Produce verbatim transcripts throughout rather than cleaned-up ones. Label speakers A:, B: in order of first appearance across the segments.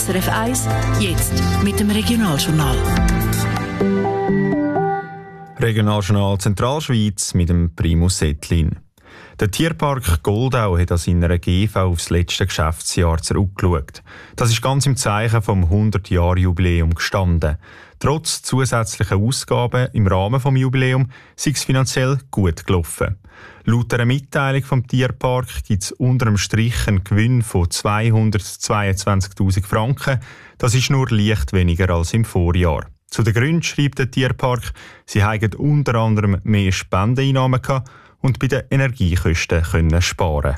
A: S R F eins, jetzt mit dem Regionaljournal.
B: Regionaljournal Zentralschweiz mit dem Primus Ettlin. Der Tierpark Goldau hat an seiner G V aufs letzte Geschäftsjahr zurückgeschaut. Das ist ganz im Zeichen vom hundert-Jahr-Jubiläum gestanden. Trotz zusätzlicher Ausgaben im Rahmen des Jubiläums sei es finanziell gut gelaufen. Laut einer Mitteilung vom Tierpark gibt es unter dem Strich einen Gewinn von zweihundertzweiundzwanzigtausend Franken. Das ist nur leicht weniger als im Vorjahr. Zu den Gründen schreibt der Tierpark, sie hätten unter anderem mehr Spendeneinnahmen gehabt und bei den Energiekosten können sparen.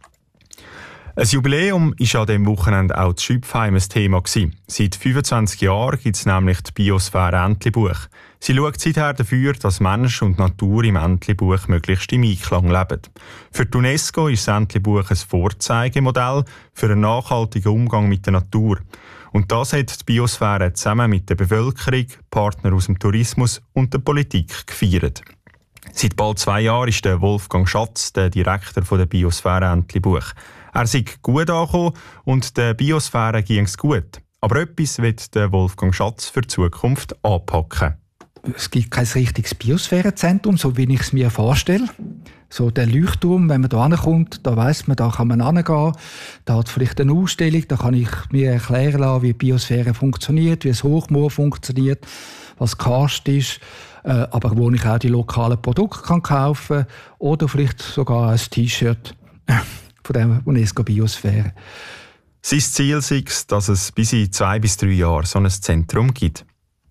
B: Ein Jubiläum war an diesem Wochenende auch in Schüpfheim ein Thema gewesen. Seit fünfundzwanzig Jahren gibt es nämlich die Biosphäre Entlebuch. Sie schaut seither dafür, dass Mensch und Natur im Entlebuch möglichst im Einklang leben. Für die UNESCO ist das Entlebuch ein Vorzeigemodell für einen nachhaltigen Umgang mit der Natur. Und das hat die Biosphäre zusammen mit der Bevölkerung, Partnern aus dem Tourismus und der Politik gefeiert. Seit bald zwei Jahren ist der Wolfgang Schatz der Direktor der Biosphäre Entlebuch. Er sei gut angekommen und der Biosphäre ging es gut. Aber etwas wird der Wolfgang Schatz für die Zukunft anpacken.
C: Es gibt kein richtiges Biosphärenzentrum, so wie ich es mir vorstelle. So der Leuchtturm, wenn man da hinkommt, da weiss man, da kann man hingehen. Da hat vielleicht eine Ausstellung, da kann ich mir erklären lassen, wie die Biosphäre funktioniert, wie das Hochmoor funktioniert, was Karst ist, äh, aber wo ich auch die lokalen Produkte kann kaufen kann oder vielleicht sogar ein T-Shirt von der UNESCO Biosphäre.
B: Sein Ziel ist, dass es bis in zwei bis drei Jahren so ein Zentrum gibt.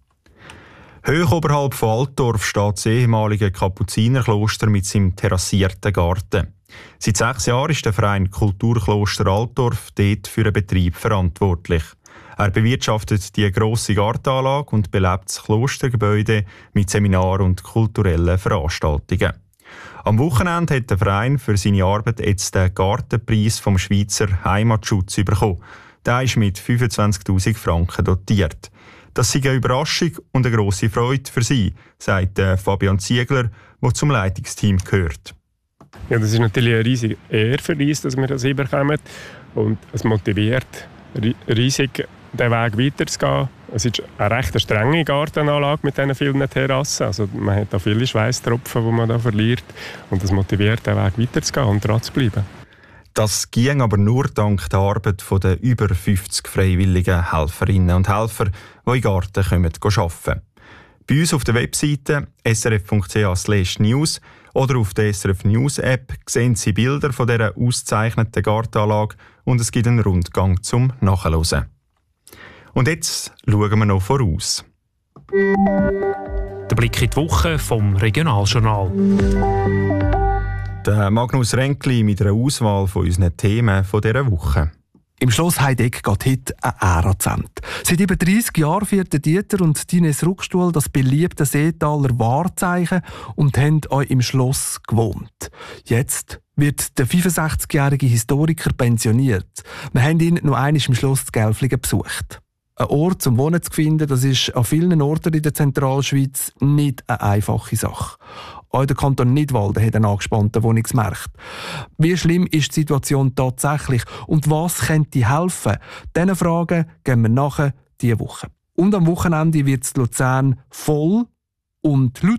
B: Hoch oberhalb von Altdorf steht das ehemalige Kapuzinerkloster mit seinem terrassierten Garten. Seit sechs Jahren ist der Verein Kulturkloster Altdorf dort für den Betrieb verantwortlich. Er bewirtschaftet die grosse Gartenanlage und belebt das Klostergebäude mit Seminaren und kulturellen Veranstaltungen. Am Wochenende hat der Verein für seine Arbeit jetzt den Gartenpreis vom Schweizer Heimatschutz bekommen. Der ist mit fünfundzwanzigtausend Franken dotiert. Das sei eine Überraschung und eine grosse Freude für sie, sagt Fabian Ziegler, der zum Leitungsteam gehört.
D: Ja, das ist natürlich eine riesige Ehre für uns, dass wir das bekommen. Und es motiviert riesig, den Weg weiterzugehen. Es ist eine recht strenge Gartenanlage mit diesen vielen Terrassen. Also man hat da viele Schweißtropfen, die man da verliert. Und das motiviert, den Weg weiterzugehen und dran zu bleiben.
B: Das ging aber nur dank der Arbeit der über fünfzig freiwilligen Helferinnen und Helfer, die in Garten kommen, arbeiten. Bei uns auf der Webseite s r f punkt c h slash news oder auf der S R F News App sehen Sie Bilder von dieser ausgezeichneten Gartenanlage und es gibt einen Rundgang zum Nachhören. Und jetzt schauen wir noch voraus.
E: Der Blick in die Woche vom Regionaljournal.
B: Der Magnus Ränkli mit einer Auswahl von unseren Themen dieser Woche.
F: Im Schloss Heideck geht heute ein Ära-Zent. Seit über dreissig Jahren führten Dieter und Dines Ruckstuhl das beliebte Seetaler Wahrzeichen und haben euch im Schloss gewohnt. Jetzt wird der fünfundsechzigjährige Historiker pensioniert. Wir haben ihn noch einmal im Schloss Gelflingen besucht. Ein Ort zum Wohnen zu finden, das ist an vielen Orten in der Zentralschweiz nicht eine einfache Sache. Auch der Kanton Nidwalden hat einen angespannten Wohnungsmarkt. Wie schlimm ist die Situation tatsächlich und was könnte helfen? Diesen Fragen gehen wir nachher diese Woche. Und am Wochenende wird es Luzern voll und laut.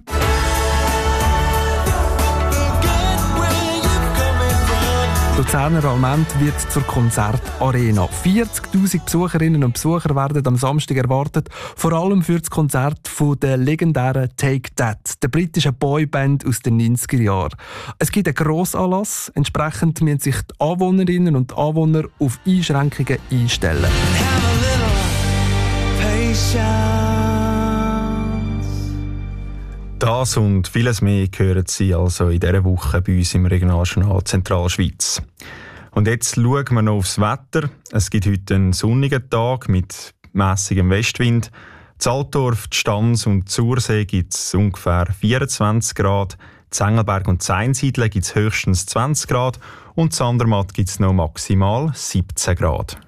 F: Luzerner Alment wird zur Konzertarena. vierzigtausend Besucherinnen und Besucher werden am Samstag erwartet, vor allem für das Konzert von der legendären Take That, der britischen Boyband aus den neunziger Jahren. Es gibt einen Grossanlass, entsprechend müssen sich die Anwohnerinnen und Anwohner auf Einschränkungen einstellen.
B: Das und vieles mehr hören Sie also in dieser Woche bei uns im Regionaljournal Zentralschweiz. Und jetzt schauen wir noch aufs Wetter. Es gibt heute einen sonnigen Tag mit mässigem Westwind. In Altdorf, Stans und Zursee gibt es ungefähr vierundzwanzig Grad. In Engelberg und Einsiedeln gibt es höchstens zwanzig Grad. Und in Andermatt gibt es noch maximal siebzehn Grad.